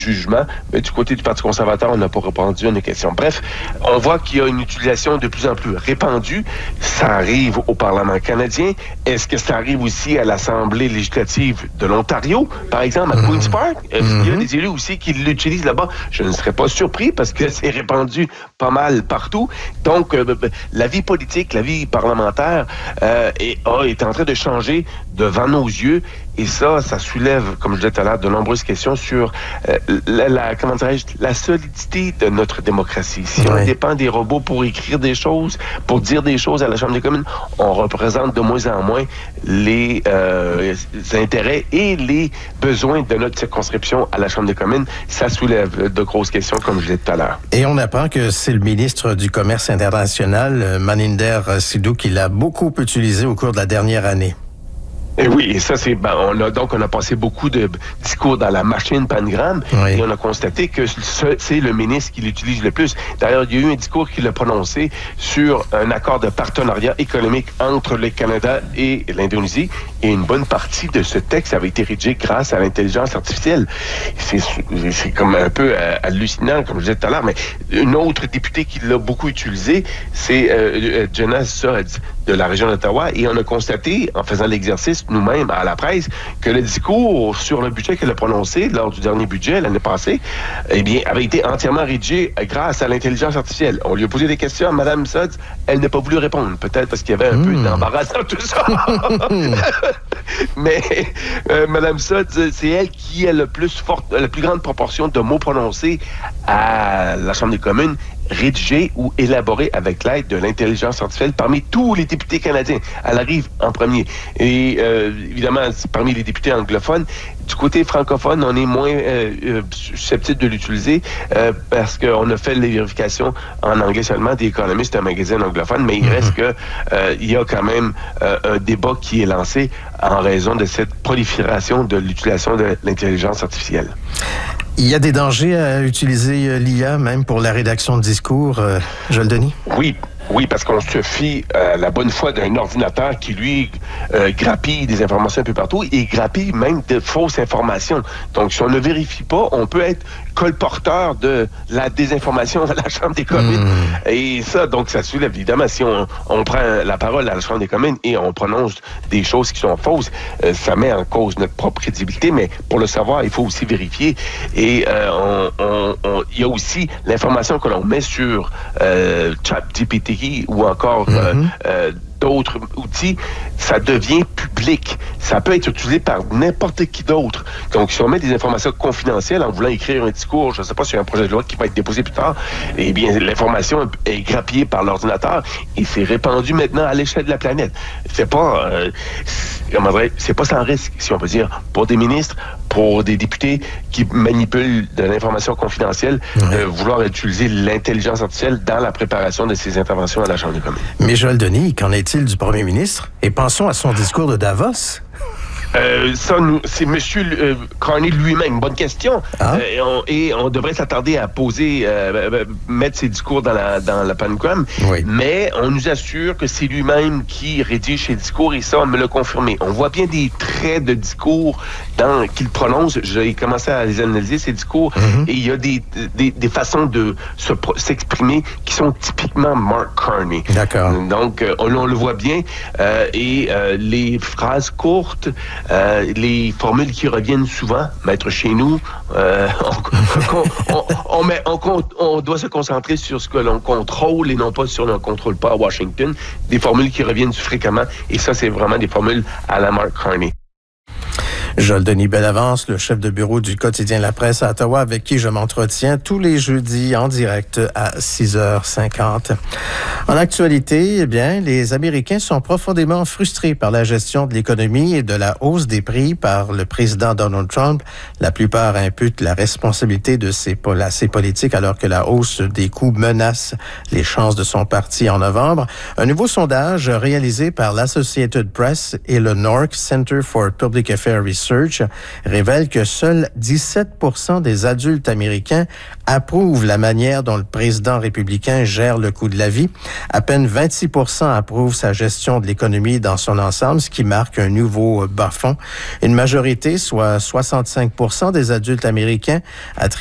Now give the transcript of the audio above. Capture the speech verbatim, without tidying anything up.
jugement, mais du côté du Parti conservateur, on n'a pas répondu à nos questions. Bref, on voit qu'il y a une utilisation de plus en plus répandue. Ça arrive au Parlement canadien. Est-ce que ça arrive aussi à l'Assemblée législative de l'Ontario, par exemple, à Queen's Park? Mm-hmm. Il y a des élus aussi qui l'utilisent là-bas. Je ne serais pas surpris parce que c'est répandu pas mal partout. Donc, euh, la vie politique, la vie parlementaire euh, est, oh, est en train de changer devant nos yeux. Et ça, ça soulève, comme je disais tout à l'heure, de nombreuses questions sur euh, la, la, comment dirais-je, la solidité de notre démocratie. Si oui. on dépend des robots pour écrire des choses, pour dire des choses à la Chambre des communes, on représente de moins en moins les, euh, les intérêts et les besoins de notre circonscription à la Chambre des communes. Ça soulève de grosses questions, comme je disais tout à l'heure. Et on apprend que c'est le ministre du Commerce international, Maninder Sidhu, qui l'a beaucoup utilisé au cours de la dernière année. Et oui, et ça, c'est, ben, on a, donc, on a passé beaucoup de discours dans la machine Pangram, oui. et on a constaté que ce, c'est le ministre qui l'utilise le plus. D'ailleurs, il y a eu un discours qu'il a prononcé sur un accord de partenariat économique entre le Canada et l'Indonésie, et une bonne partie de ce texte avait été rédigé grâce à l'intelligence artificielle. C'est, c'est comme un peu euh, hallucinant, comme je disais tout à l'heure, mais une autre députée qui l'a beaucoup utilisé, c'est euh, Jenna Swords de la région d'Ottawa, et on a constaté, en faisant l'exercice nous-mêmes à la presse, que le discours sur le budget qu'elle a prononcé lors du dernier budget l'année passée, eh bien, avait été entièrement rédigé grâce à l'intelligence artificielle. On lui a posé des questions à Mme Sudds, elle n'a pas voulu répondre, peut-être parce qu'il y avait un mmh. peu d'embarras dans tout ça. Mais euh, Mme Sudds, c'est elle qui a le plus forte, la plus grande proportion de mots prononcés à la Chambre des communes, rédigé ou élaboré avec l'aide de l'intelligence artificielle parmi tous les députés canadiens. Elle arrive en premier. Et euh, évidemment, parmi les députés anglophones, du côté francophone, on est moins euh, euh, susceptible de l'utiliser euh, parce qu'on a fait les vérifications en anglais seulement des économistes d'un magazine anglophone, mais il mm-hmm. reste que euh, il y a quand même euh, un débat qui est lancé en raison de cette prolifération de l'utilisation de l'intelligence artificielle. Il y a des dangers à utiliser l'I A, même pour la rédaction de discours, euh, Joël Denis? Oui. Oui, parce qu'on se fie à la bonne foi d'un ordinateur qui, lui, euh, grappille des informations un peu partout et grappille même de fausses informations. Donc, si on ne vérifie pas, on peut être colporteur de la désinformation à la Chambre des communes. Mmh. Et ça, donc, ça soulève, évidemment, si on, on prend la parole à la Chambre des communes et on prononce des choses qui sont fausses, euh, ça met en cause notre propre crédibilité, mais pour le savoir, il faut aussi vérifier. Et euh, on, on, on, il y a aussi l'information que l'on met sur euh, ChatGPT ou encore mm-hmm. euh, euh, d'autres outils, ça devient public. Ça peut être utilisé par n'importe qui d'autre. Donc, si on met des informations confidentielles en voulant écrire un discours, je ne sais pas si y a un projet de loi qui va être déposé plus tard, eh bien, l'information est grappillée par l'ordinateur et c'est répandu maintenant à l'échelle de la planète. C'est pas, euh, c'est, c'est pas sans risque, si on peut dire, pour des ministres, pour des députés qui manipulent de l'information confidentielle, ouais. euh, vouloir utiliser l'intelligence artificielle dans la préparation de ces interventions à la Chambre des communes. Mais Joël Denis, qu'en est-il du premier ministre? Et pensons à son discours de Davos. Euh, ça, nous, c'est M. Euh, Carney lui-même. Bonne question. Ah. Euh, et, on, et on devrait s'attarder à poser, euh, mettre ses discours dans la, dans la Pangram. Oui. Mais on nous assure que c'est lui-même qui rédige ses discours et ça, on me l'a confirmé. On voit bien des traits de discours dans, qu'il prononce. J'ai commencé à les analyser, ces discours, mm-hmm. et il y a des, des, des façons de se, s'exprimer qui sont typiquement Mark Carney. D'accord. Donc, euh, on, on le voit bien. Euh, et euh, les phrases courtes, Euh, les formules qui reviennent souvent, maître chez nous, euh, on, on, on, on, met, on, on doit se concentrer sur ce que l'on contrôle et non pas sur ce qu'on ne contrôle pas à Washington. Des formules qui reviennent fréquemment et ça, c'est vraiment des formules à la Mark Carney. Joël Denis Bellavance, le chef de bureau du quotidien La Presse à Ottawa, avec qui je m'entretiens tous les jeudis en direct à six heures cinquante. En actualité, eh bien, les Américains sont profondément frustrés par la gestion de l'économie et de la hausse des prix par le président Donald Trump. La plupart imputent la responsabilité de ses, ses politiques alors que la hausse des coûts menace les chances de son parti en novembre. Un nouveau sondage réalisé par l'Associated Press et le N O R C, Center for Public Affairs Research, Research révèle que seuls dix-sept pour cent des adultes américains approuvent la manière dont le président républicain gère le coût de la vie. À peine vingt-six pour cent approuvent sa gestion de l'économie dans son ensemble, ce qui marque un nouveau bas-fond. Une majorité, soit soixante-cinq pour cent des adultes américains, attribuent